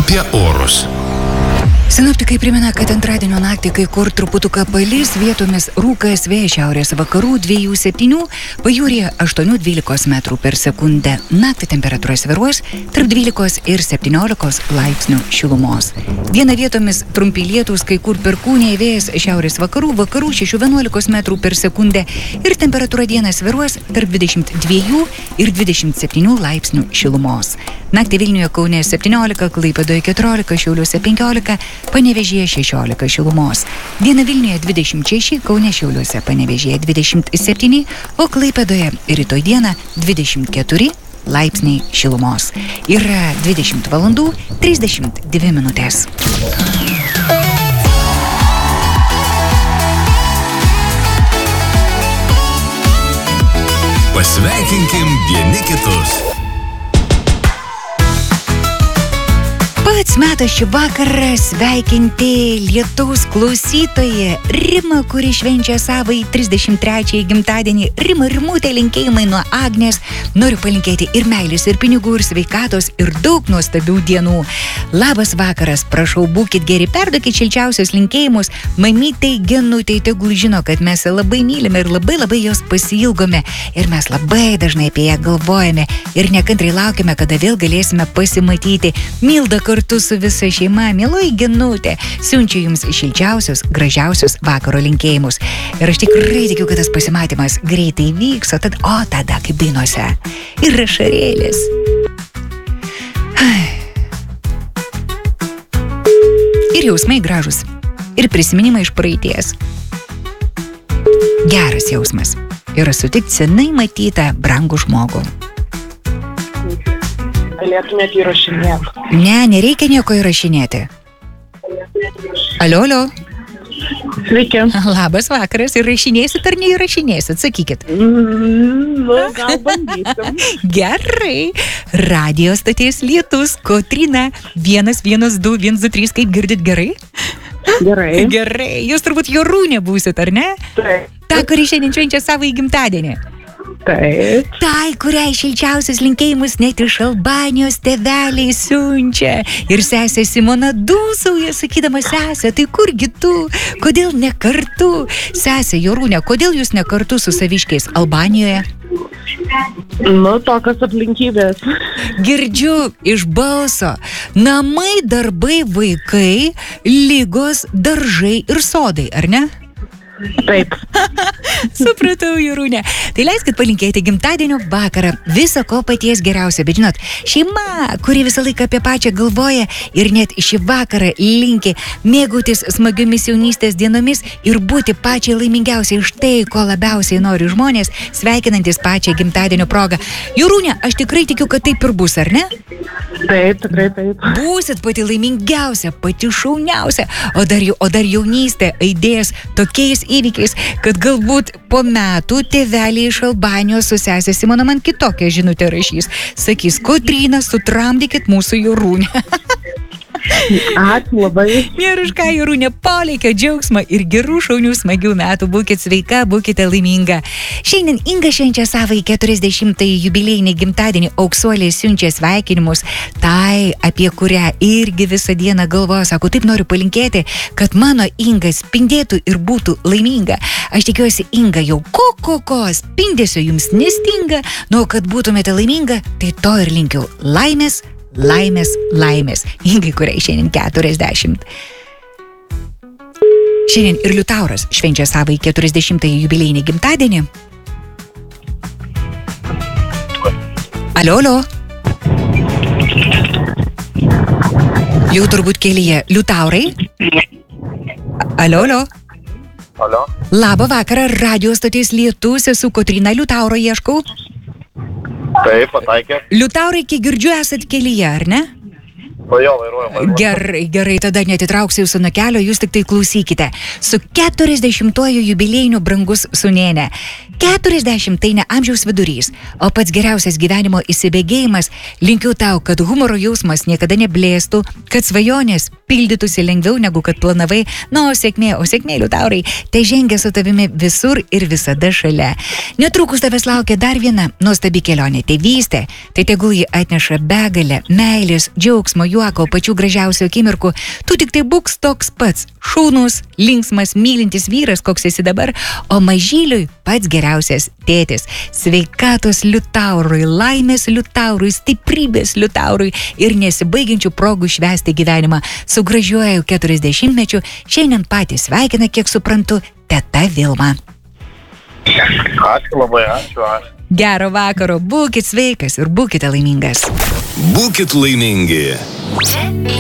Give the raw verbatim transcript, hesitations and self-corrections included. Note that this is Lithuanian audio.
apie orus. Sinoptikai primena, kad antradienio naktį kai kur truputuką palis, vietomis rūkas, vėjas šiaurės vakarų dviejų septynių, pajūryje aštuonių dvylikos metrų per sekundę. Naktį temperatūra svyruos tarp dvylikos ir septyniolikos laipsnių šilumos. Dieną vietomis trumpi lietūs, kai kur perkūniai, vėjas šiaurės vakarų, vakarų šešių vienuolikos metrų per sekundę ir temperatūra dieną svyruos tarp dvidešimt dviejų ir dvidešimt septynių laipsnių šilumos. Naktį Vilniuje, Kaune septyniolika, Klaipėdoje keturiolika, Šiauliuose penkiolika, Panevėžyje šešiolika šilumos. Dieną Vilniuje dvidešimt šeši, Kaune Šiauliuose Panevėžyje dvidešimt septyni, o Klaipėdoje rytoj dieną dvidešimt keturi laipsniai šilumos. Yra dvidešimt valandų trisdešimt dvi minutės. Pasveikinkim vieni kitus. Pats metas šį vakarą sveikinti lietaus klausytoją Rimą, kuri švenčia savai trisdešimt trečiąjį gimtadienį. Rima, Rimutė, linkėjimai nuo Agnės. Noriu palinkėti ir meilės, ir pinigų, ir sveikatos, ir daug nuostabių dienų. Labas vakaras, prašau, būkit geri, perduokit šilčiausius linkėjimus mamytei Genutei, tegul žino, kad mes labai mylime ir labai labai jos pasiilgome. Ir mes labai dažnai apie ją galvojame ir nekantrai laukiame, kada vėl galėsime pasimatyti. Milda kartu su visa šeima, mieloji Genutė, siunčiu jums šilčiausius, gražiausius vakaro linkėjimus. Ir aš tikrai tikiu, kad tas pasimatymas greitai vyks, o tada, o tada kaip dainuose. Ir ašarėlis. Ir jausmai gražus. Ir prisiminimai iš praeities. Geras jausmas. Yra sutikti senai matytą brangų žmogų. Galėtumėte įrašinėti. Ne, nereikia nieko įrašinėti. Alio, alio. Sveiki. Labas vakaras, įrašinėsit ar neįrašinėsit, sakykit. Mm, nu, gal bandysim. Gerai. Radio stoties Lietus, Kotryna, vienas, vienas, du, vienas, du, trys, kaip girdit gerai? Gerai. Gerai, jūs turbūt Jorūnė būsit, ar ne? Taip. Ta, kuri šiandien švenčia savo gimtadienį. Taip. Tai, kuriai šilčiausius linkėjimus net iš Albanijos tėveliai siunčia. Ir sesė Simona dūsauja, sakydama, sesė, tai kurgi tu? Kodėl ne kartu? Sesė Jorūnė, kodėl jūs ne kartu su saviškiais Albanijoje? Nu, tokios aplinkybės. Girdžiu iš balso. Namai, darbai, vaikai, lygos, daržai ir sodai, ar ne? Taip. Supratau, Jorūnė. Tai leiskit palinkėti gimtadienio vakarą viso ko paties geriausio. Bet žinot, šeima, kuri visą laiką apie pačią galvoja ir net šį vakarą linki mėgautis smagiomis jaunystės dienomis ir būti pačiai laimingiausiai iš tai, ko labiausiai nori žmonės, sveikinantis pačią gimtadienio progą. Jorūnė, aš tikrai tikiu, kad taip ir bus, ar ne? Taip, tikrai taip. Būsit pati laimingiausia, pati šauniausia, o dar, o dar jaunystė aidės tokiais įvykiais, kad galbūt po metų tėveliai iš Albanijos su sesė Simona man kitokią žinutę rašys. Sakys, Kotryna, sutramdykit mūsų Jorūnę. Ačiū labai. Ir už ką, Jorūnė, polėkio džiaugsmą ir gerų šaunių smagių metų. Būkit sveika, būkite laiminga. Šiandien Inga švenčia savai keturiasdešimtąjį jubiliejinį gimtadienį. Auksuolė siunčia sveikinimus tai, apie kurią irgi visą dieną galvoja. Sako, taip noriu palinkėti, kad mano Inga spindėtų ir būtų laiminga. Aš tikiuosi, Inga, jau ko, ko, ko, spindesio jums nestinga. Nu, kad būtumėte laiminga, tai to ir linkiu. Laimės, laimės, laimės. Ingai, kuriai šiandien keturiasdešimt. Šiandien ir Liutauras švenčia savai keturiasdešimtąjį jubiliejinį gimtadienį. Alio, alio. Jau turbūt kelyje. Liutaurai? Alio, alio. Alio. Labą vakarą, radio stoties Lietus, esu Kotryna, Liutauro ieškau. Taip, pataikė. Liutaurai, kiek girdžiu, esat kelyje, ar ne? O jo, vairuoju, vairuoju. Gerai, gerai, tada netitrauksiu jūsų nuo kelio, jūs tik tai klausykite. Su keturiasdešimtuoju jubiliejiniu brangus sūnėne. keturiasdešimt tai ne amžiaus vidurys, o pats geriausias gyvenimo įsibėgėjimas. Linkiu tau, kad humoro jausmas niekada neblėstų, kad svajonės pildytųsi lengviau negu kad planavai. Na, o sėkmė, o sėkmė, Liutaurai, tai žengia su tavimi visur ir visada šalia. Netrukus tavęs laukia dar viena nuostabi kelionė, tėvystė. Tai tegul ji atneša begalę meilės, džiaugsmo, juoko, pačių gražiausių akimirkų. Tu tik tai būk toks pats, šaunus, linksmas, mylintis vyras, koks esi dabar, o mažyliui pats geriausias tėtis. Sveikatos Liutaurui, laimės Liutaurui, stiprybės Liutaurui ir nesibaigiančių progų švęsti gyvenimą. Su gražiuoju keturiasdešimtmečiu šiandien patys sveikina, kiek suprantu, teta Vilma. Ačiū labai, ačiū, ačiū. Gero vakaro, būkit sveikas ir būkite laimingas. Būkit laimingi.